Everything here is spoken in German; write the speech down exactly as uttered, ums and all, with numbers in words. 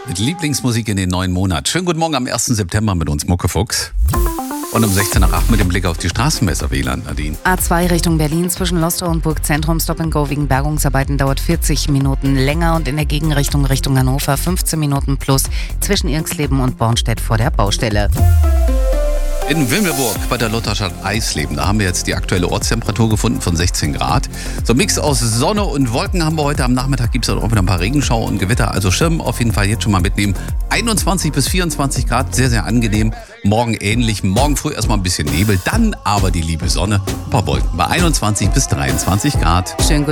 Mit Lieblingsmusik in den neuen Monat. Schönen guten Morgen am ersten September mit uns, Muckefuchs. Und um sechzehn nach acht mit dem Blick auf die Straßenmesser, W L A N, Nadine. A zwei Richtung Berlin zwischen Lostrow und Burgzentrum Stop and Go wegen Bergungsarbeiten dauert vierzig Minuten länger und in der Gegenrichtung Richtung Hannover fünfzehn Minuten plus zwischen Irxleben und Bornstedt vor der Baustelle. In Wimmelburg bei der Lutherstadt Eisleben, da haben wir jetzt die aktuelle Ortstemperatur gefunden von sechzehn Grad. So ein Mix aus Sonne und Wolken haben wir heute. Am Nachmittag gibt es auch wieder ein paar Regenschauer und Gewitter. Also Schirm auf jeden Fall jetzt schon mal mitnehmen. einundzwanzig bis vierundzwanzig Grad, sehr, sehr angenehm. Morgen ähnlich. Morgen früh erstmal ein bisschen Nebel, dann aber die liebe Sonne. Ein paar Wolken bei einundzwanzig bis dreiundzwanzig Grad. Schönen